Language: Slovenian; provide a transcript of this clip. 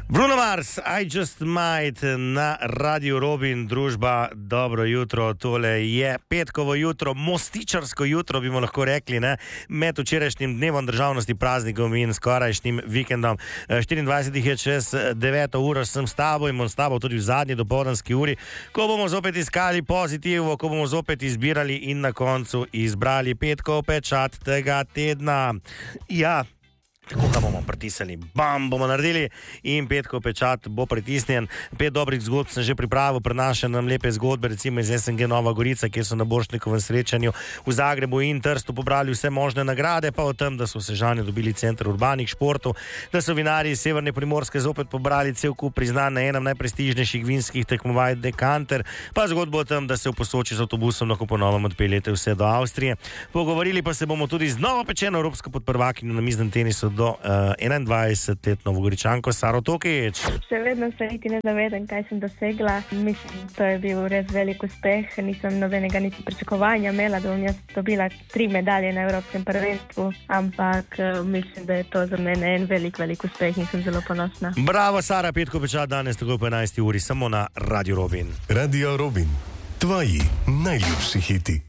Bruno Mars, I Just Might na Radio Robin, družba, dobro jutro, tole je petkovo jutro, mostičarsko jutro, bi mu lahko rekli, ne? Med včerajšnjim dnevom državnosti, praznikom in skorajšnjim vikendom. 24 je čez 9 uro, sem s tabo in bom s tabo tudi v zadnji dopoldanski uri, ko bomo zopet iskali pozitivo, ko bomo zopet izbirali in na koncu izbrali petkov pečat tega tedna. Ja, tako ga bomo pritisnili, bomo naredili in petkov pečat bo pritisnjen. 5 dobrih zgodb sem že pripravil, prenašam nam lepe zgodbe, recimo iz SNG Nova Gorica, kjer so na Borštnikovem srečanju v Zagrebu in Trstu pobrali vse možne nagrade, pa o tem, da so Sežani dobili center urbanih športov, da so vinarji iz Severne Primorske zopet pobrali cel kup priznanj na enem najprestižnejših vinskih tekmovanj Dekanter, pa zgodbo o tem, da se v Posoči z avtobusom lahko ponovno odpeljete vse do Avstrije. Pogovorili pa se bomo tudi z novo pečeno evropsko podprvakinjo na miznem tenisu do 21-let Novogoričanko Saro Tokič. Še vedno se niti ne zavedam, kaj sem dosegla. Mislim, to je bil res velik uspeh. Nisem nobenega niti pričakovanja imela, da bom jaz dobila 3 medalje na Evropskem prvenstvu, ampak mislim, da je to za mene en velik uspeh in sem zelo ponosna. Bravo, Sara, petkov pečat danes tako po 11 uri samo na Radio Robin. Radio Robin, tvoji najljubši hiti.